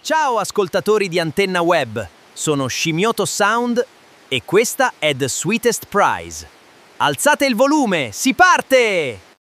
Ciao ascoltatori di Antenna Web, sono Shimioto Sound e questa è The Sweetest Prize. Alzate il volume, si parte!